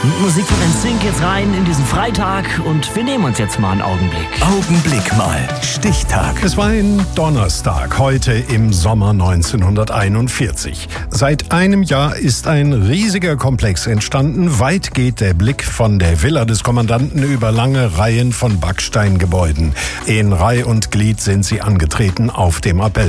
Musik von NSYNC jetzt rein in diesen Freitag und wir nehmen uns jetzt mal einen Augenblick. Augenblick mal. Stichtag. Es war ein Donnerstag, heute im Sommer 1941. Seit einem Jahr ist ein riesiger Komplex entstanden. Weit geht der Blick von der Villa des Kommandanten über lange Reihen von Backsteingebäuden. In Reih und Glied sind sie angetreten auf dem Appell.